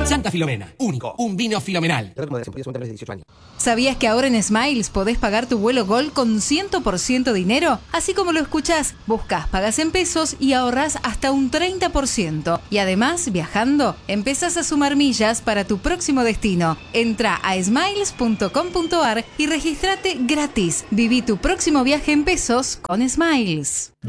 Santa Filomena, único, un vino filomenal. ¿Sabías que ahora en Smiles podés pagar tu vuelo Gol con 100% dinero? Así como lo escuchás, buscas, pagas en pesos y ahorrás hasta un 30%. Y además, viajando, empezás a sumar millas para tu próximo destino. Entra a smiles.com.ar y regístrate gratis. Viví tu próximo viaje en pesos con Smiles.